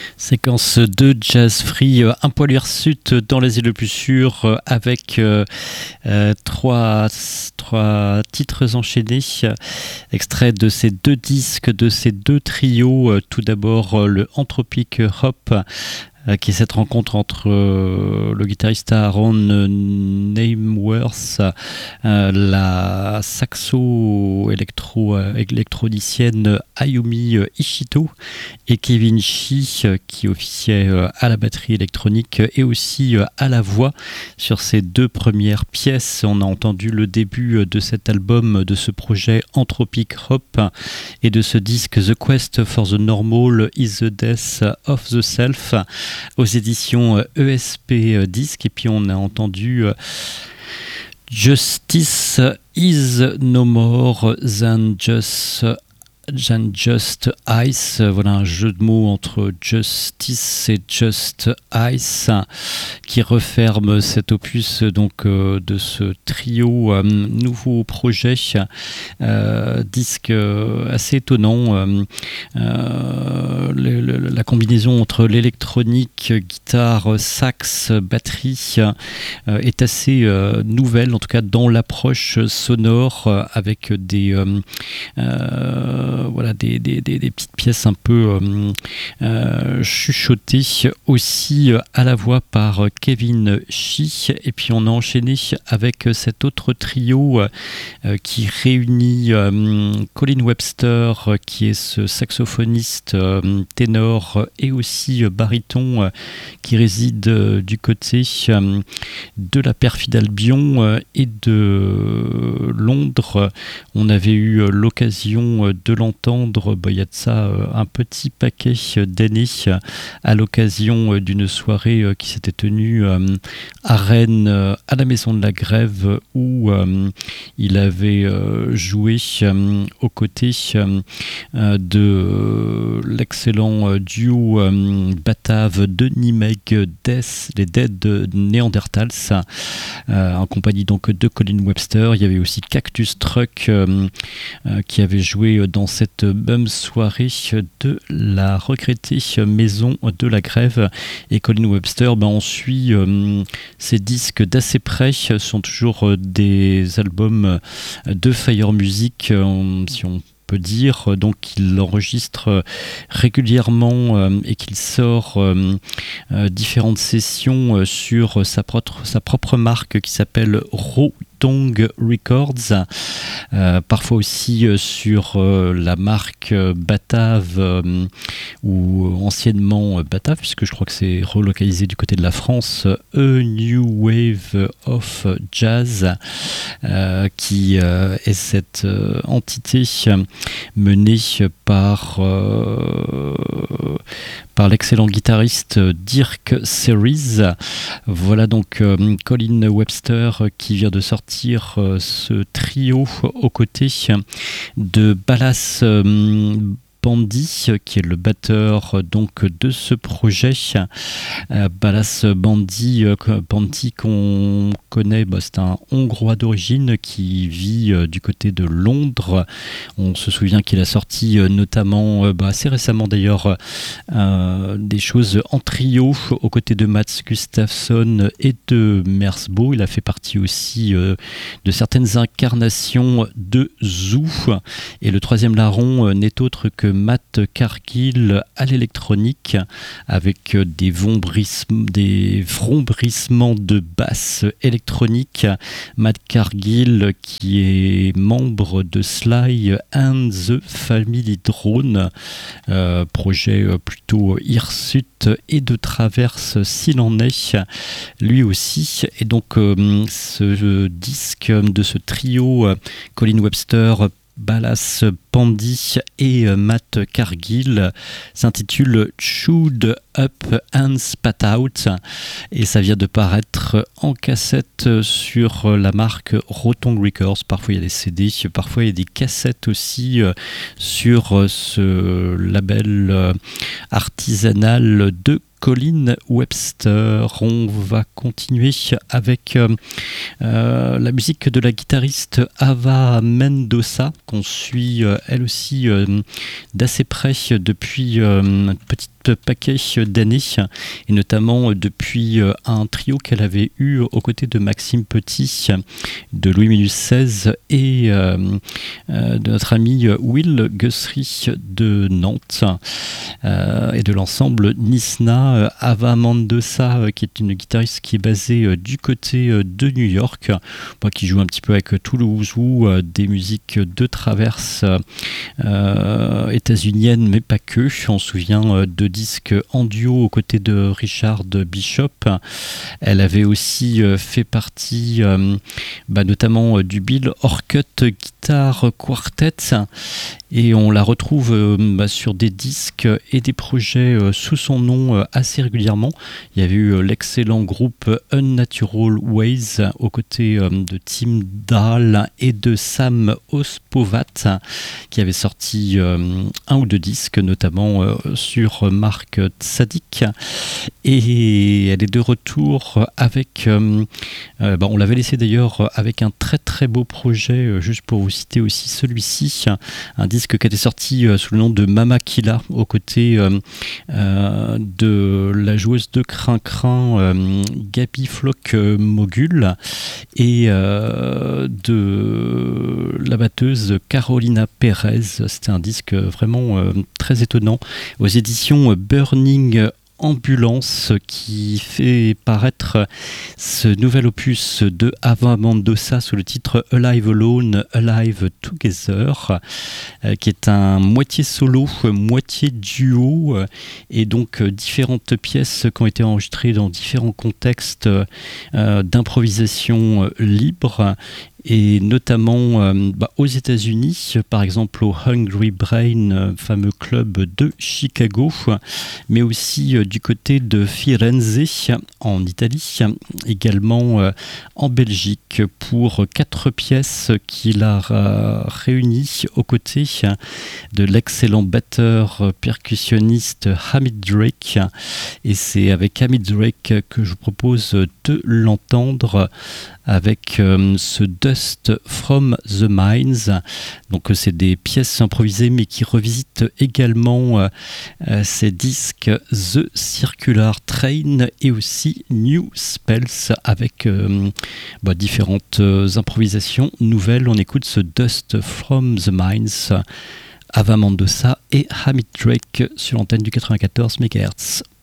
Séquence de jazz free, un poil hirsute dans les îles le plus sûres, avec trois titres enchaînés, extraits de ces deux disques, de ces deux trios. Tout d'abord le Anthropic Hop, qui est cette rencontre entre le guitariste Aaron Nameworth, la saxo électronicienne Ayumi Ishito et Kevin Shi, qui officiait à la batterie électronique et aussi à la voix sur ces deux premières pièces. On a entendu le début de cet album, de ce projet Anthropic Hop et de ce disque The Quest for the Normal is the Death of the Self, aux éditions ESP Disc. Et puis on a entendu Justice is no more than just Ice. Voilà un jeu de mots entre Justice et Just Ice qui referme cet opus donc de ce trio, nouveau projet, disque assez étonnant, la combinaison entre l'électronique, guitare, sax, batterie est assez nouvelle, en tout cas dans l'approche sonore, avec des petites pièces un peu chuchotées aussi à la voix par Kevin Shi. Et puis on a enchaîné avec cet autre trio qui réunit Colin Webster, qui est ce saxophoniste ténor et aussi baryton, qui réside du côté de la perfide Albion et de Londres. On avait eu l'occasion de l'entendre il y a de ça un petit paquet d'années, à l'occasion d'une soirée qui s'était tenue à Rennes, à la Maison de la Grève, où il avait joué aux côtés de l'excellent duo batave de Nimeg, les Dead Neanderthals, en compagnie donc de Colin Webster. Il y avait aussi Cactus Truck qui avait joué dans cette même soirée de la regrettée Maison de la Grève. Et Colin Webster, on suit ces disques d'assez près. Ce sont toujours des albums de Fire Music, si on peut dire. Donc il enregistre régulièrement et qu'il sort différentes sessions sur sa propre marque qui s'appelle Tongue Records, parfois aussi sur la marque Batave, ou anciennement Batave, puisque je crois que c'est relocalisé du côté de la France, A New Wave of Jazz, qui est cette entité menée par l'excellent guitariste Dirk Series. Voilà donc Colin Webster qui vient de sortir ce trio aux côtés de Ballas Bandy, qui est le batteur donc de ce projet. Ballas Bandy qu'on connaît, c'est un Hongrois d'origine qui vit du côté de Londres. On se souvient qu'il a sorti notamment assez récemment d'ailleurs des choses en trio aux côtés de Mats Gustafsson et de Merzbow. Il a fait partie aussi de certaines incarnations de Zoo. Et le troisième larron n'est autre que Matt Cargill à l'électronique, avec des vrombissements de basse électronique. Matt Cargill qui est membre de Sly and the Family Drone, projet plutôt hirsute et de traverse s'il en est lui aussi. Et donc ce disque de ce trio, Colin Webster, Ballas Bandy et Matt Cargill, s'intitule Chewed Up and Spat Out, et ça vient de paraître en cassette sur la marque Rotongue Records. Parfois il y a des CD, parfois il y a des cassettes aussi sur ce label artisanal de Colin Webster. On va continuer avec la musique de la guitariste Ava Mendoza, qu'on suit elle aussi d'assez près depuis une petite paquet d'années, et notamment depuis un trio qu'elle avait eu aux côtés de Maxime Petit, de Louis Minus 16 et de notre ami Will Guthrie de Nantes, et de l'ensemble Nisna. Ava Mendoza, qui est une guitariste qui est basée du côté de New York, qui joue un petit peu avec Toulouse, des musiques de traverse états-uniennes, mais pas que. On se souvient de disques en duo aux côtés de Richard Bishop. Elle avait aussi fait partie notamment du Bill Orcutt Guitar Quartet, et on la retrouve sur des disques et des projets sous son nom assez régulièrement. Il y avait eu l'excellent groupe Unnatural Ways aux côtés de Tim Dahl et de Sam Ospovat, qui avait sorti un ou deux disques, notamment sur Mark Tzadik. Et elle est de retour avec, on l'avait laissé d'ailleurs avec un très très beau projet, juste pour vous citer aussi celui-ci, un disque qui était sorti sous le nom de Mama Killa, aux côtés de la joueuse de crin-crin Gaby Flock Mogul, et de la batteuse Carolina Perez. C'était un disque vraiment très étonnant, aux éditions Burning Ambulance, qui fait paraître ce nouvel opus de Ava Mendoza sous le titre Alive Alone, Alive Together, qui est un moitié solo, moitié duo, et donc différentes pièces qui ont été enregistrées dans différents contextes d'improvisation libre, et notamment aux États-Unis, par exemple au Hungry Brain, fameux club de Chicago, mais aussi du côté de Firenze en Italie, également en Belgique, pour 4 pièces qu'il a réunies aux côtés de l'excellent batteur percussionniste Hamid Drake. Et c'est avec Hamid Drake que je vous propose de l'entendre avec ce Dust from the Mines. Donc c'est des pièces improvisées, mais qui revisitent également ces disques The Circular Train et aussi New Spells, avec différentes improvisations nouvelles. On écoute ce Dust from the Mines, Ava Mendoza et Hamid Drake sur l'antenne du 94 MHz.